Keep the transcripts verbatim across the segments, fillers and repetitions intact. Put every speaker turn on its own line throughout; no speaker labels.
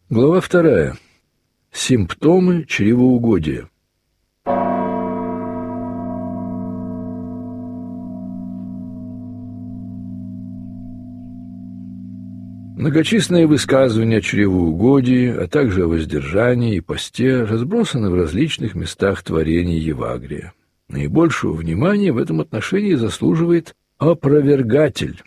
Глава вторая. Симптомы чревоугодия. Многочисленные высказывания о чревоугодии, а также о воздержании и посте разбросаны в различных местах творений Евагрия. Наибольшего внимания в этом отношении заслуживает «Опровергатель»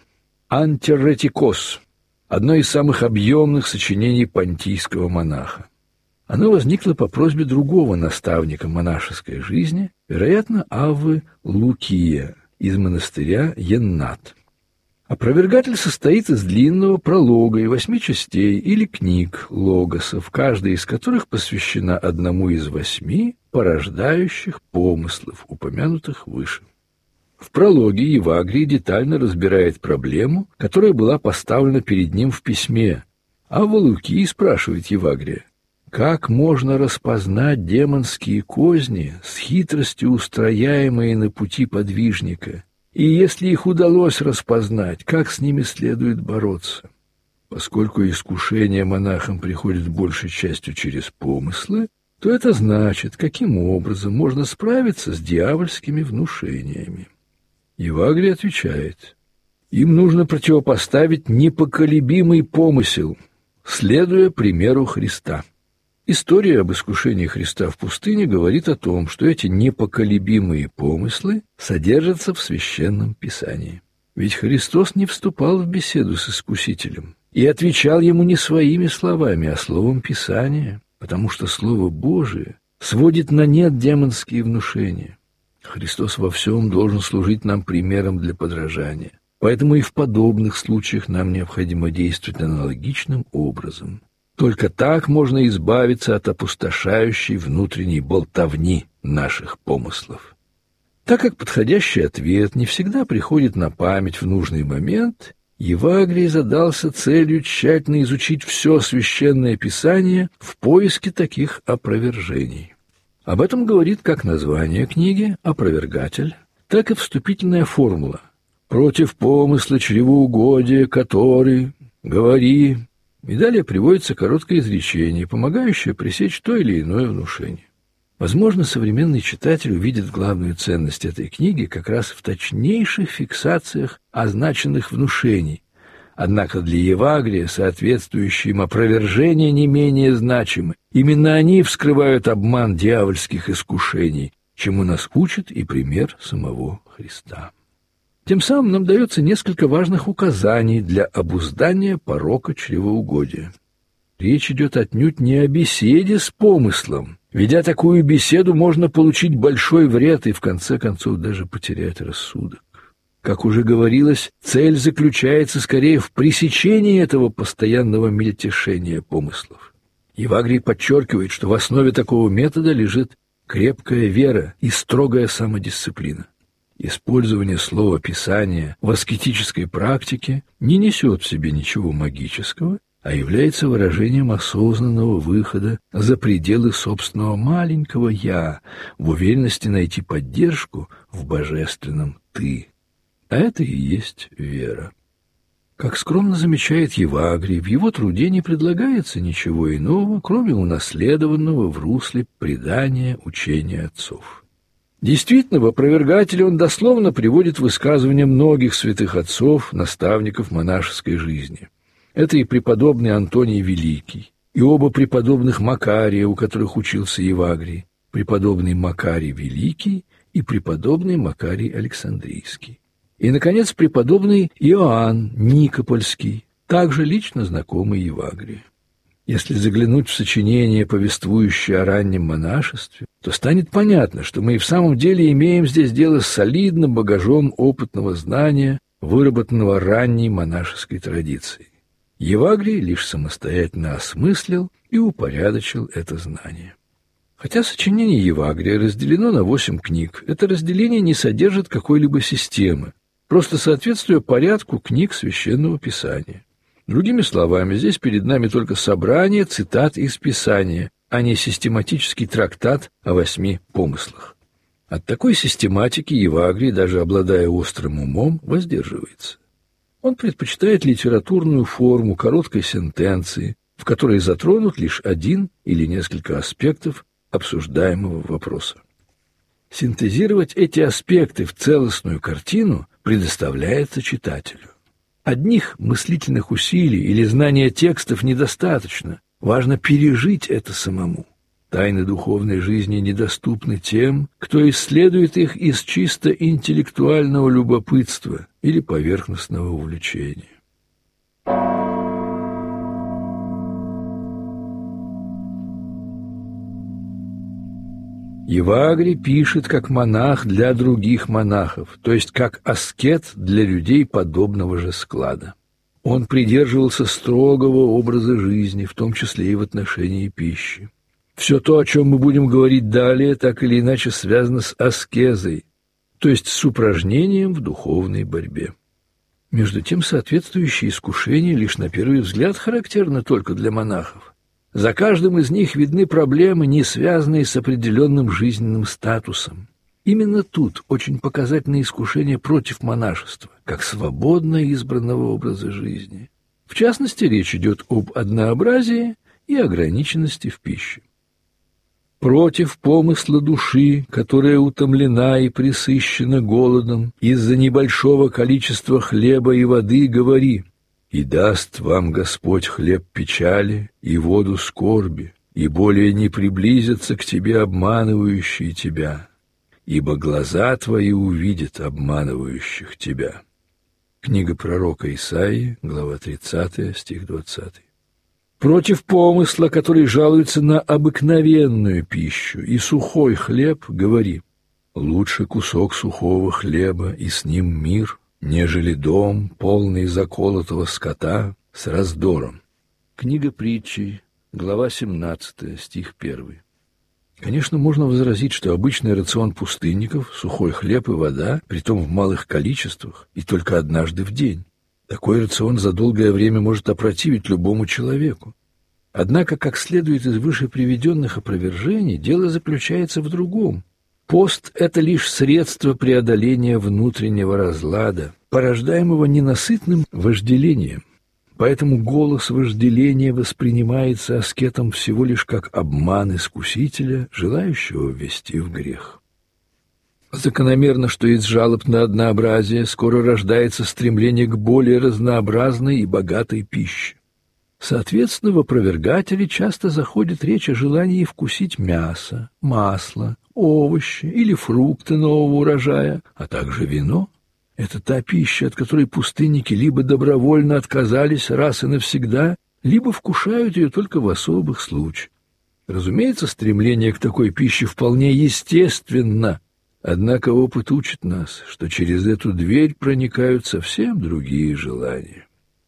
Антеретикос, одно из самых объемных сочинений понтийского монаха. Оно возникло по просьбе другого наставника монашеской жизни, вероятно, Аввы Лукия из монастыря Еннат. Опровергатель состоит из длинного пролога и восьми частей или книг логосов, каждая из которых посвящена одному из восьми порождающих помыслов, упомянутых выше. В прологе Евагрий детально разбирает проблему, которая была поставлена перед ним в письме. Авва Лукий спрашивает Евагрия: как можно распознать демонские козни с хитростью, устрояемые на пути подвижника? И если их удалось распознать, как с ними следует бороться? Поскольку искушение монахам приходит большей частью через помыслы, то это значит, каким образом можно справиться с дьявольскими внушениями. Евагрий отвечает: им нужно противопоставить непоколебимый помысел, следуя примеру Христа. История об искушении Христа в пустыне говорит о том, что эти непоколебимые помыслы содержатся в Священном Писании. Ведь Христос не вступал в беседу с искусителем и отвечал ему не своими словами, а словом Писания, потому что Слово Божие сводит на нет демонские внушения. Христос во всем должен служить нам примером для подражания, поэтому и в подобных случаях нам необходимо действовать аналогичным образом. Только так можно избавиться от опустошающей внутренней болтовни наших помыслов. Так как подходящий ответ не всегда приходит на память в нужный момент, Евагрий задался целью тщательно изучить все Священное Писание в поиске таких опровержений. Об этом говорит как название книги «Опровергатель», так и вступительная формула «Против помысла чревоугодия, который, говори». И далее приводится короткое изречение, помогающее пресечь то или иное внушение. Возможно, современный читатель увидит главную ценность этой книги как раз в точнейших фиксациях означенных внушений. Однако для Евагрия соответствующие им опровержения не менее значимы. Именно они вскрывают обман дьявольских искушений, чему нас учит и пример самого Христа. Тем самым нам дается несколько важных указаний для обуздания порока чревоугодия. Речь идет отнюдь не о беседе с помыслом. Ведя такую беседу, можно получить большой вред и, в конце концов, даже потерять рассудок. Как уже говорилось, цель заключается скорее в пресечении этого постоянного мельтешения помыслов. Евагрий подчеркивает, что в основе такого метода лежит крепкая вера и строгая самодисциплина. Использование слова Писания в аскетической практике не несет в себе ничего магического, а является выражением осознанного выхода за пределы собственного маленького «я», в уверенности найти поддержку в божественном «ты». А это и есть вера. Как скромно замечает Евагрий, в его труде не предлагается ничего иного, кроме унаследованного в русле предания учения отцов. Действительно, в опровергателе он дословно приводит высказывания многих святых отцов, наставников монашеской жизни. Это и преподобный Антоний Великий, и оба преподобных Макария, у которых учился Евагрий, преподобный Макарий Великий и преподобный Макарий Александрийский. И, наконец, преподобный Иоанн Никопольский, также лично знакомый Евагрию. Если заглянуть в сочинение, повествующее о раннем монашестве, то станет понятно, что мы и в самом деле имеем здесь дело с солидным багажом опытного знания, выработанного ранней монашеской традицией. Евагрий лишь самостоятельно осмыслил и упорядочил это знание. Хотя сочинение Евагрия разделено на восемь книг, это разделение не содержит какой-либо системы, просто соответствуя порядку книг Священного Писания. Другими словами, здесь перед нами только собрание цитат из Писания, а не систематический трактат о восьми помыслах. От такой систематики Евагрий, даже обладая острым умом, воздерживается. Он предпочитает литературную форму короткой сентенции, в в которой затронут лишь один или несколько аспектов обсуждаемого вопроса. Синтезировать эти аспекты в целостную картину предоставляется читателю. Одних мыслительных усилий или знания текстов недостаточно, важно пережить это самому. Тайны духовной жизни недоступны тем, кто исследует их из чисто интеллектуального любопытства или поверхностного увлечения. Евагрий пишет как монах для других монахов, то есть как аскет для людей подобного же склада. Он придерживался строгого образа жизни, в том числе и в отношении пищи. Все то, о чем мы будем говорить далее, так или иначе связано с аскезой, то есть с упражнением в духовной борьбе. Между тем, соответствующие искушения лишь на первый взгляд характерны только для монахов. За каждым из них видны проблемы, не связанные с определенным жизненным статусом. Именно тут очень показательны искушения против монашества, как свободно избранного образа жизни. В частности, речь идет об однообразии и ограниченности в пище. Против помысла души, которая утомлена и пресыщена голодом из-за небольшого количества хлеба и воды, говори: «И даст вам Господь хлеб печали и воду скорби, и более не приблизятся к тебе обманывающие тебя, ибо глаза твои увидят обманывающих тебя». Книга пророка Исаии, глава тридцатая, стих двадцатый. Против помысла, который жалуется на обыкновенную пищу и сухой хлеб, говори: «Лучше кусок сухого хлеба и с ним мир, нежели дом, полный заколотого скота с раздором». Книга притчи, глава семнадцатая, стих первый. Конечно, можно возразить, что обычный рацион пустынников — сухой хлеб и вода, притом в малых количествах, и только однажды в день. Такой рацион за долгое время может опротивить любому человеку. Однако, как следует из выше приведенных опровержений, дело заключается в другом. Пост — это лишь средство преодоления внутреннего разлада, порождаемого ненасытным вожделением. Поэтому голос вожделения воспринимается аскетом всего лишь как обман искусителя, желающего ввести в грех. Закономерно, что из жалоб на однообразие скоро рождается стремление к более разнообразной и богатой пище. Соответственно, в опровергателе часто заходит речь о желании вкусить мясо, масло, овощи или фрукты нового урожая, а также вино. Это та пища, от которой пустынники либо добровольно отказались раз и навсегда, либо вкушают ее только в особых случаях. Разумеется, стремление к такой пище вполне естественно, однако опыт учит нас, что через эту дверь проникают совсем другие желания.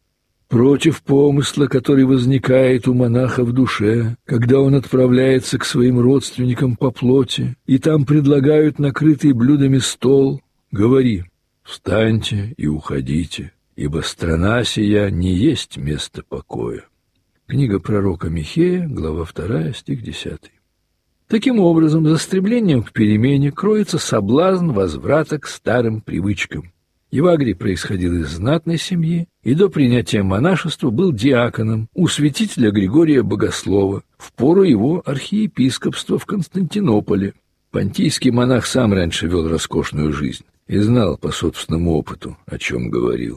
Против помысла, который возникает у монаха в душе, когда он отправляется к своим родственникам по плоти, и там предлагают накрытый блюдами стол, говори: «Встаньте и уходите, ибо страна сия не есть место покоя». Книга пророка Михея, глава вторая, стих десятый. Таким образом, за стремлением к перемене кроется соблазн возврата к старым привычкам. Евагрий происходил из знатной семьи и до принятия монашества был диаконом у святителя Григория Богослова в пору его архиепископства в Константинополе. Понтийский монах сам раньше вел роскошную жизнь и знал по собственному опыту, о чем говорил.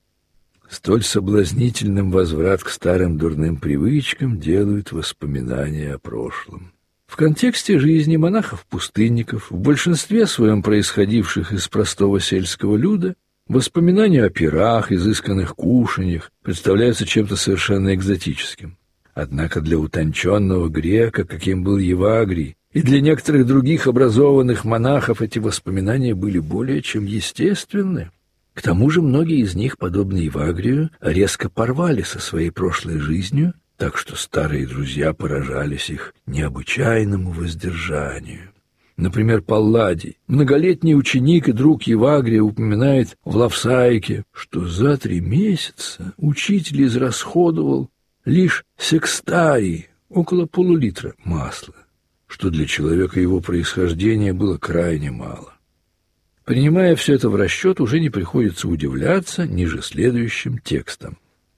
Столь соблазнительным возврат к старым дурным привычкам делают воспоминания о прошлом. В контексте жизни монахов-пустынников, в большинстве своем происходивших из простого сельского люда, воспоминания о пирах, изысканных кушаньях представляются чем-то совершенно экзотическим. Однако для утонченного грека, каким был Евагрий, и для некоторых других образованных монахов эти воспоминания были более чем естественны. К тому же многие из них, подобно Евагрию, резко порвали со своей прошлой жизнью, так что старые друзья поражались их необычайному воздержанию. Например, Палладий, многолетний ученик и друг Евагрия, упоминает в Лавсаике, что за три месяца учитель израсходовал лишь секстарий, около полулитра масла, что для человека его происхождения было крайне мало. Принимая все это в расчет, уже не приходится удивляться ниже следующим текстом.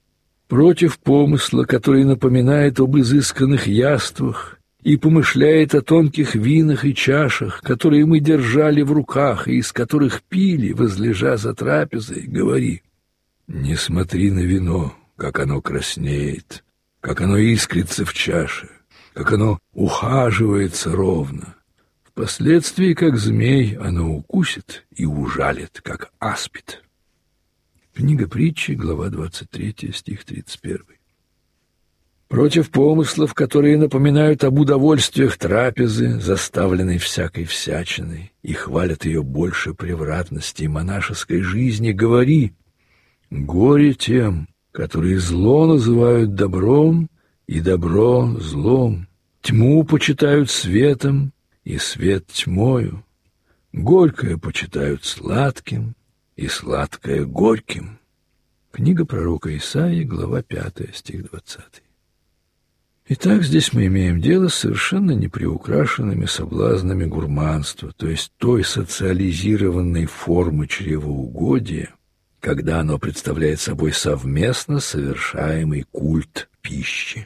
против помысла, который напоминает об изысканных яствах и помышляет о тонких винах и чашах, которые мы держали в руках и из которых пили, возлежа за трапезой, говори: не смотри на вино, как оно краснеет, как оно искрится в чаше, как оно ухаживается ровно. Впоследствии, как змей, оно укусит и ужалит, как аспид. Книга Притчи, глава двадцать третья, стих тридцать первый. Против помыслов, которые напоминают об удовольствиях трапезы, заставленной всякой всячиной, и хвалят ее больше превратности монашеской жизни, говори: горе тем, которые зло называют добром, и добро злом, тьму почитают светом, и свет тьмою, горькое почитают сладким, и сладкое горьким. Книга пророка Исаии, глава пятая, стих двадцатый. Итак, здесь мы имеем дело с совершенно неприукрашенными соблазнами гурманства, то есть той социализированной формы чревоугодия, когда оно представляет собой совместно совершаемый культ пищи.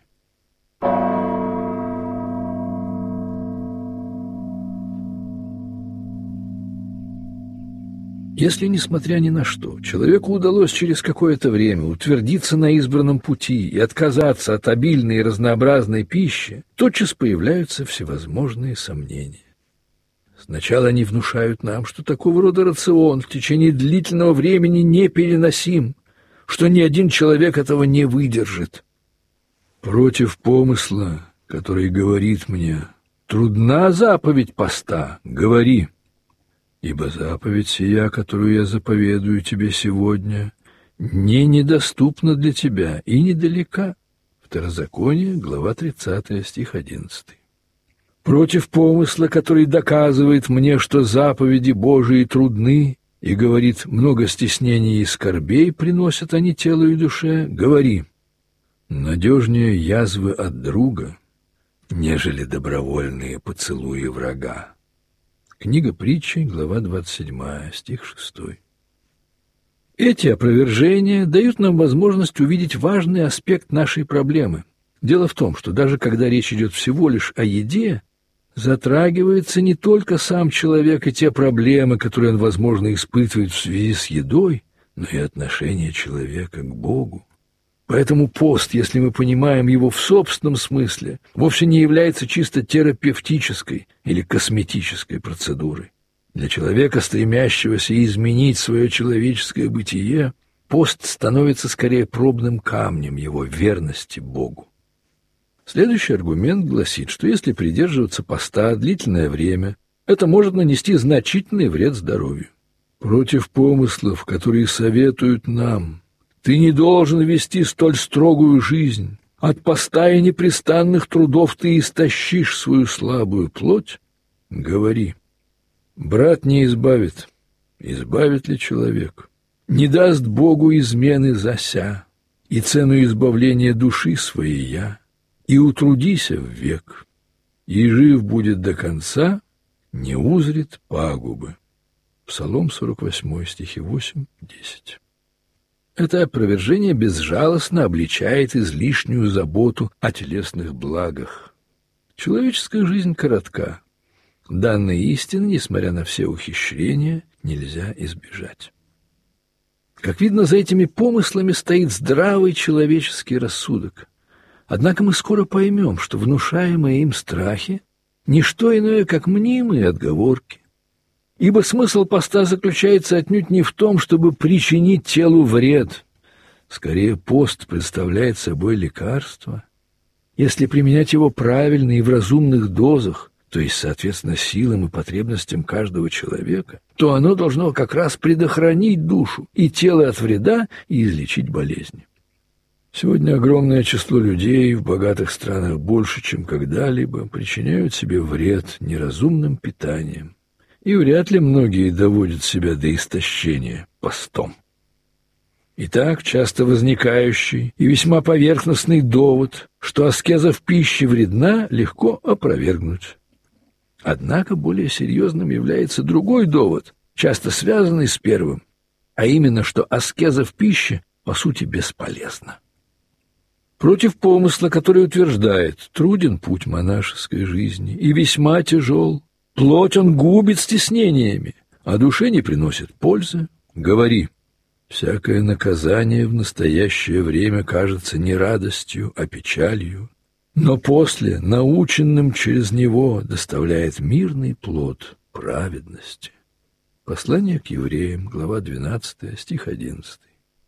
Если, несмотря ни на что, человеку удалось через какое-то время утвердиться на избранном пути и отказаться от обильной и разнообразной пищи, тотчас появляются всевозможные сомнения. Сначала они внушают нам, что такого рода рацион в течение длительного времени непереносим, что ни один человек этого не выдержит. Против помысла, который говорит мне: трудна заповедь поста, говори. Ибо заповедь сия, которую я заповедую тебе сегодня, не недоступна для тебя и недалека. Второзаконие, глава тридцатая, стих одиннадцатый. Против помысла, который доказывает мне, что заповеди Божии трудны, и говорит: много стеснений и скорбей приносят они телу и душе, говори: надежнее язвы от друга, нежели добровольные поцелуи врага. Книга Притчи, глава двадцать седьмая, стих шестой. Эти опровержения дают нам возможность увидеть важный аспект нашей проблемы. Дело в том, что даже когда речь идет всего лишь о еде, затрагивается не только сам человек и те проблемы, которые он, возможно, испытывает в связи с едой, но и отношение человека к Богу. Поэтому пост, если мы понимаем его в собственном смысле, вовсе не является чисто терапевтической или косметической процедурой. Для человека, стремящегося изменить свое человеческое бытие, пост становится скорее пробным камнем его верности Богу. Следующий аргумент гласит, что если придерживаться поста длительное время, это может нанести значительный вред здоровью. Против помыслов, которые советуют нам: ты не должен вести столь строгую жизнь, от поста и непрестанных трудов ты истощишь свою слабую плоть, говори: брат не избавит, избавит ли человек? Не даст Богу измены зася, и цену избавления души своей я, и утрудися ввек, и жив будет до конца, не узрит пагубы. Псалом сорок восьмой, стихи восемь-десять. Это опровержение безжалостно обличает излишнюю заботу о телесных благах. Человеческая жизнь коротка. Данной истины, несмотря на все ухищрения, нельзя избежать. Как видно, за этими помыслами стоит здравый человеческий рассудок. Однако мы скоро поймем, что внушаемые им страхи – не что иное, как мнимые отговорки. Ибо смысл поста заключается отнюдь не в том, чтобы причинить телу вред. Скорее, пост представляет собой лекарство. Если применять его правильно и в разумных дозах, то есть, соответственно, силам и потребностям каждого человека, то оно должно как раз предохранить душу и тело от вреда и излечить болезни. Сегодня огромное число людей в богатых странах больше, чем когда-либо, причиняют себе вред неразумным питанием. И вряд ли многие доводят себя до истощения постом. Итак, часто возникающий и весьма поверхностный довод, что аскеза в пище вредна, легко опровергнуть. Однако более серьезным является другой довод, часто связанный с первым, а именно, что аскеза в пище, по сути, бесполезна. Против помысла, который утверждает: труден путь монашеской жизни и весьма тяжел, плоть он губит стеснениями, а душе не приносит пользы, говори: всякое наказание в настоящее время кажется не радостью, а печалью, но после, наученным через него, доставляет мирный плод праведности. Послание к евреям, глава двенадцатая, стих одиннадцатый.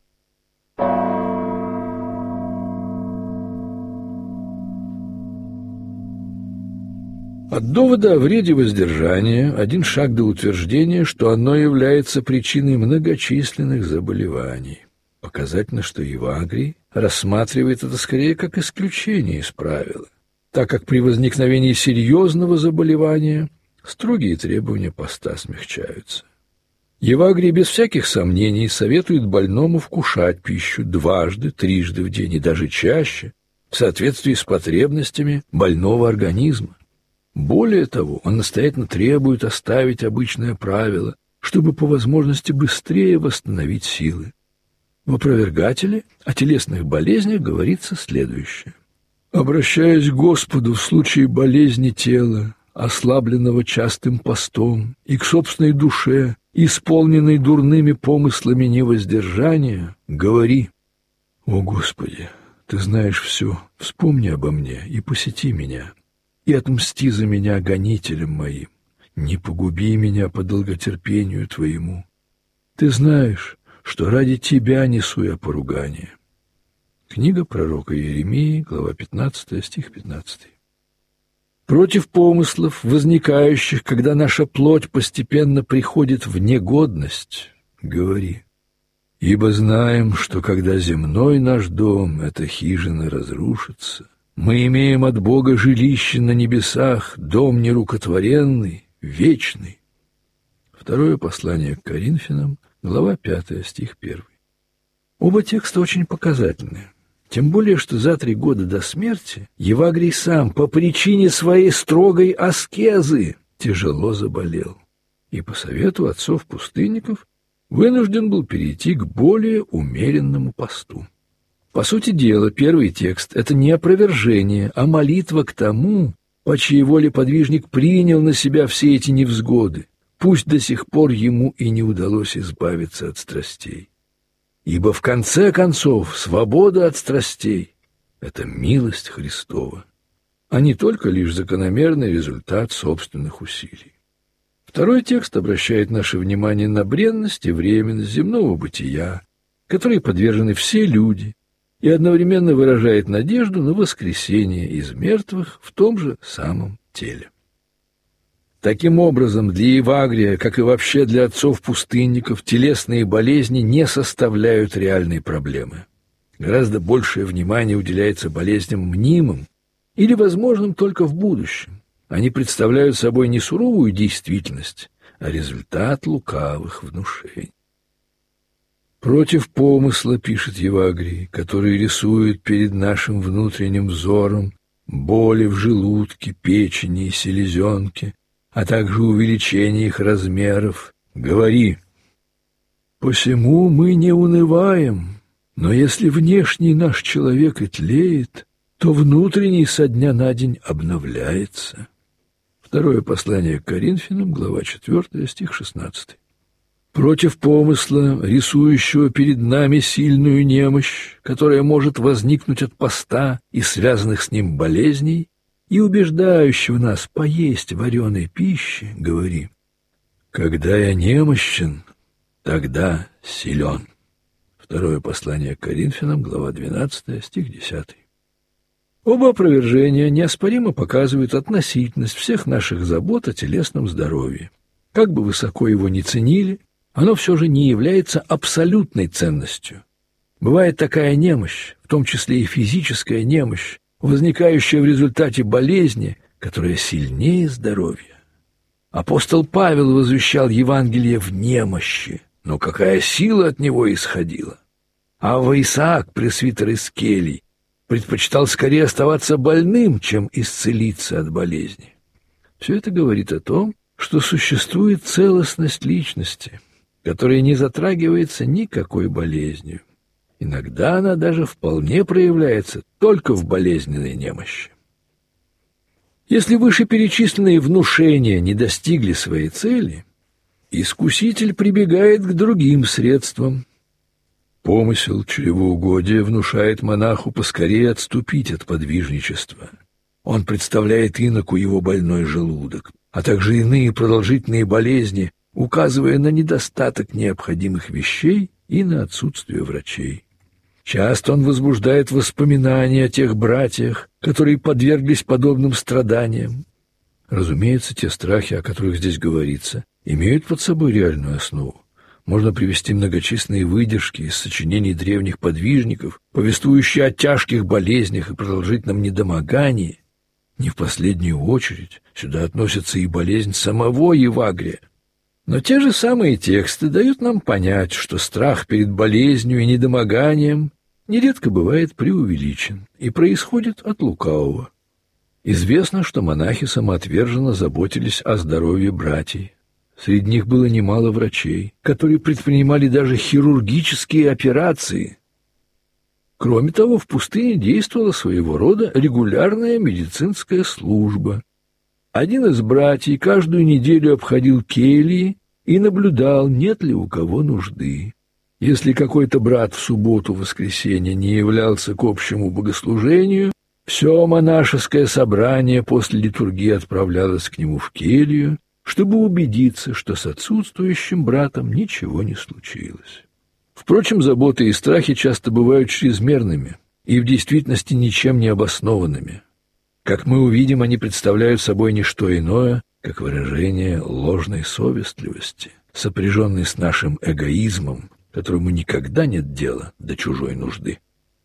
От довода о вреде воздержания один шаг до утверждения, что оно является причиной многочисленных заболеваний. Показательно, что Евагрий рассматривает это скорее как исключение из правила, так как при возникновении серьезного заболевания строгие требования поста смягчаются. Евагрий без всяких сомнений советует больному вкушать пищу дважды, трижды в день и даже чаще, в соответствии с потребностями больного организма. Более того, он настоятельно требует оставить обычное правило, чтобы по возможности быстрее восстановить силы. В опровергателе о телесных болезнях говорится следующее: «Обращаясь к Господу в случае болезни тела, ослабленного частым постом, и к собственной душе, исполненной дурными помыслами невоздержания, говори: О Господи, Ты знаешь все, вспомни обо мне и посети меня, и отмсти за меня гонителям моим, не погуби меня по долготерпению Твоему. Ты знаешь, что ради Тебя несу я поругание». Книга пророка Иеремии, глава пятнадцатая, стих пятнадцатый. Против помыслов, возникающих, когда наша плоть постепенно приходит в негодность, говори: «Ибо знаем, что когда земной наш дом, эта хижина, разрушится, мы имеем от Бога жилище на небесах, дом нерукотворенный, вечный». Второе послание к Коринфянам, глава пятая, стих первый. Оба текста очень показательны. Тем более, что за три года до смерти Евагрий сам по причине своей строгой аскезы тяжело заболел и по совету отцов-пустынников вынужден был перейти к более умеренному посту. По сути дела, первый текст — это не опровержение, а молитва к тому, по чьей воле подвижник принял на себя все эти невзгоды, пусть до сих пор ему и не удалось избавиться от страстей. Ибо в конце концов свобода от страстей — это милость Христова, а не только лишь закономерный результат собственных усилий. Второй текст обращает наше внимание на бренность и временность земного бытия, которой подвержены все люди, и одновременно выражает надежду на воскресение из мертвых в том же самом теле. Таким образом, для Евагрия, как и вообще для отцов-пустынников, телесные болезни не составляют реальной проблемы. Гораздо большее внимание уделяется болезням мнимым или возможным только в будущем. Они представляют собой не суровую действительность, а результат лукавых внушений. Против помысла, пишет Евагрий, который рисует перед нашим внутренним взором боли в желудке, печени и селезенке, а также увеличение их размеров, говори: «Посему мы не унываем, но если внешний наш человек и тлеет, то внутренний со дня на день обновляется». Второе послание к Коринфянам, глава четвёртая, стих шестнадцатый. Против помысла, рисующего перед нами сильную немощь, которая может возникнуть от поста и связанных с ним болезней, и убеждающего нас поесть вареной пищи, говори: «Когда я немощен, тогда силен». Второе послание к Коринфянам, глава двенадцатая, стих десятый. Оба опровержения неоспоримо показывают относительность всех наших забот о телесном здоровье. Как бы высоко его ни ценили, оно все же не является абсолютной ценностью. Бывает такая немощь, в том числе и физическая немощь, возникающая в результате болезни, которая сильнее здоровья. Апостол Павел возвещал Евангелие в немощи, но какая сила от него исходила! Авва Исаак, пресвитер из Келий, предпочитал скорее оставаться больным, чем исцелиться от болезни. Все это говорит о том, что существует целостность личности, которая не затрагивается никакой болезнью. Иногда она даже вполне проявляется только в болезненной немощи. Если вышеперечисленные внушения не достигли своей цели, искуситель прибегает к другим средствам. Помысел чревоугодия внушает монаху поскорее отступить от подвижничества. Он представляет иноку его больной желудок, а также иные продолжительные болезни, указывая на недостаток необходимых вещей и на отсутствие врачей. Часто он возбуждает воспоминания о тех братьях, которые подверглись подобным страданиям. Разумеется, те страхи, о которых здесь говорится, имеют под собой реальную основу. Можно привести многочисленные выдержки из сочинений древних подвижников, повествующие о тяжких болезнях и продолжительном недомогании. Не в последнюю очередь сюда относится и болезнь самого Евагрия. Но те же самые тексты дают нам понять, что страх перед болезнью и недомоганием нередко бывает преувеличен и происходит от лукавого. Известно, что монахи самоотверженно заботились о здоровье братьев. Среди них было немало врачей, которые предпринимали даже хирургические операции. Кроме того, в пустыне действовала своего рода регулярная медицинская служба. Один из братьев каждую неделю обходил кельи и наблюдал, нет ли у кого нужды. Если какой-то брат в субботу-воскресенье не являлся к общему богослужению, все монашеское собрание после литургии отправлялось к нему в келью, чтобы убедиться, что с отсутствующим братом ничего не случилось. Впрочем, заботы и страхи часто бывают чрезмерными и в действительности ничем не обоснованными. Как мы увидим, они представляют собой не что иное, как выражение ложной совестливости, сопряженной с нашим эгоизмом, которому никогда нет дела до чужой нужды.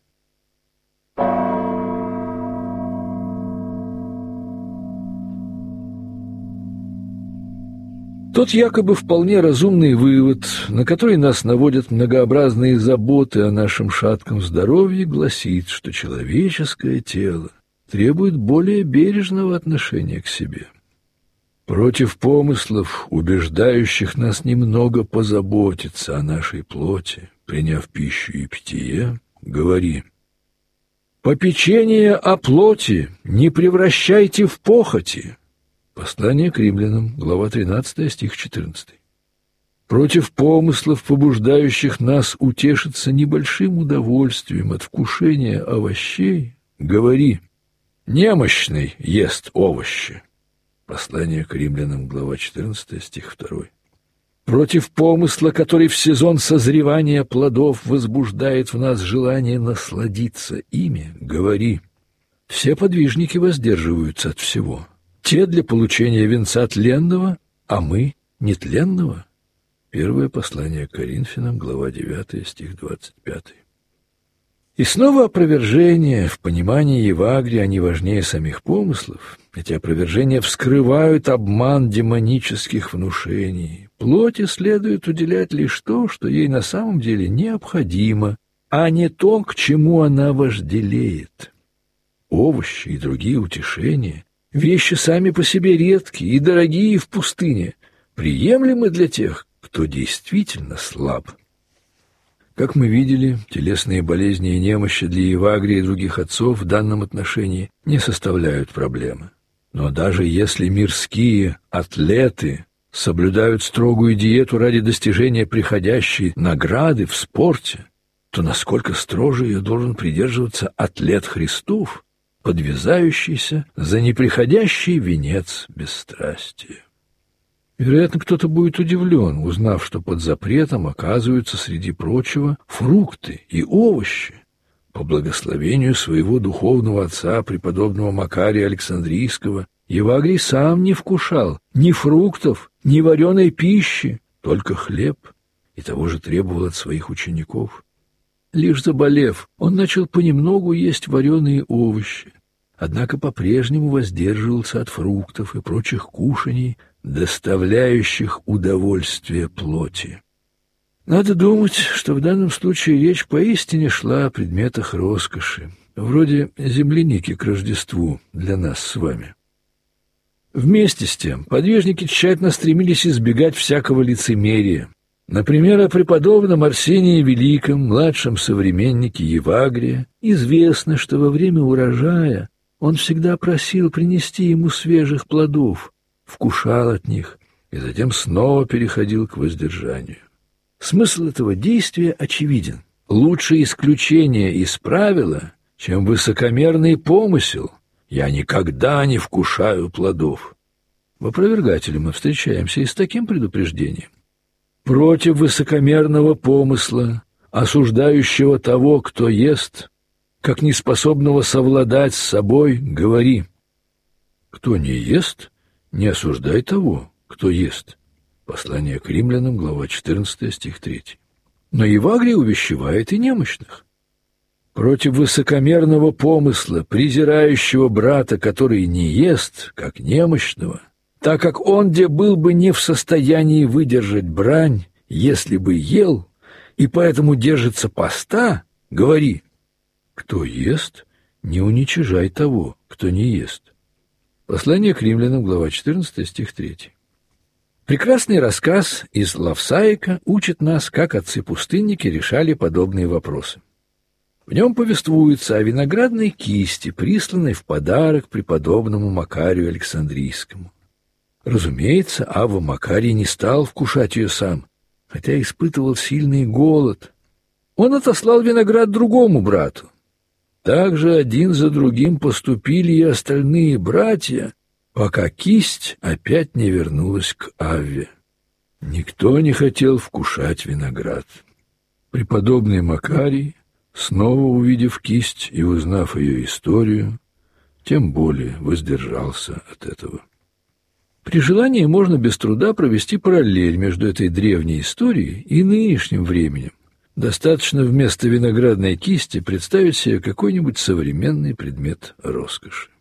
Тот якобы вполне разумный вывод, на который нас наводят многообразные заботы о нашем шатком здоровье, гласит, что человеческое тело требует более бережного отношения к себе. Против помыслов, убеждающих нас немного позаботиться о нашей плоти, приняв пищу и питье, говори: «Попечение о плоти не превращайте в похоти». Послание к римлянам, глава тринадцатая, стих четырнадцатый. Против помыслов, побуждающих нас утешиться небольшим удовольствием от вкушения овощей, говори: «Немощный ест овощи». Послание к римлянам, глава четырнадцатая, стих второй. Против помысла, который в сезон созревания плодов возбуждает в нас желание насладиться ими, говори: «Все подвижники воздерживаются от всего. Те для получения венца тленного, а мы нетленного». Первое послание к Коринфянам, глава девятая, стих двадцать пятый. И снова опровержения в понимании Евагрия, они важнее самих помыслов. Эти опровержения вскрывают обман демонических внушений. Плоти следует уделять лишь то, что ей на самом деле необходимо, а не то, к чему она вожделеет. Овощи и другие утешения — вещи сами по себе редкие и дорогие в пустыне, приемлемы для тех, кто действительно слаб. Как мы видели, телесные болезни и немощи для Евагрия и других отцов в данном отношении не составляют проблемы. Но даже если мирские атлеты соблюдают строгую диету ради достижения приходящей награды в спорте, то насколько строже ее должен придерживаться атлет Христов, подвязающийся за неприходящий венец бесстрастия? Вероятно, кто-то будет удивлен, узнав, что под запретом оказываются, среди прочего, фрукты и овощи. По благословению своего духовного отца, преподобного Макария Александрийского, Евагрий сам не вкушал ни фруктов, ни вареной пищи, только хлеб, и того же требовал от своих учеников. Лишь заболев, он начал понемногу есть вареные овощи, однако по-прежнему воздерживался от фруктов и прочих кушаний, доставляющих удовольствие плоти. Надо думать, что в данном случае речь поистине шла о предметах роскоши, вроде земляники к Рождеству для нас с вами. Вместе с тем подвижники тщательно стремились избегать всякого лицемерия. Например, о преподобном Арсении Великом, младшем современнике Евагрия, известно, что во время урожая он всегда просил принести ему свежих плодов, вкушал от них и затем снова переходил к воздержанию. Смысл этого действия очевиден. Лучше исключение из правила, чем высокомерный помысел. Я никогда не вкушаю плодов. В опровергателе мы встречаемся и с таким предупреждением. Против высокомерного помысла, осуждающего того, кто ест, как неспособного совладать с собой, говори: кто не ест, не осуждай того, кто ест. Послание к римлянам, глава четырнадцатая, стих третий. Но Евагрий увещевает и немощных. Против высокомерного помысла, презирающего брата, который не ест, как немощного, так как он где был бы не в состоянии выдержать брань, если бы ел, и поэтому держится поста, говори: кто ест, не уничижай того, кто не ест. Послание к римлянам, глава четырнадцатая, стих третий. Прекрасный рассказ из Лавсаика учит нас, как отцы-пустынники решали подобные вопросы. В нем повествуется о виноградной кисти, присланной в подарок преподобному Макарию Александрийскому. Разумеется, Авва Макарий не стал вкушать ее сам, хотя испытывал сильный голод. Он отослал виноград другому брату. Так же один за другим поступили и остальные братья, пока кисть опять не вернулась к Авве. Никто не хотел вкушать виноград. Преподобный Макарий, снова увидев кисть и узнав ее историю, тем более воздержался от этого. При желании можно без труда провести параллель между этой древней историей и нынешним временем. Достаточно вместо виноградной кисти представить себе какой-нибудь современный предмет роскоши.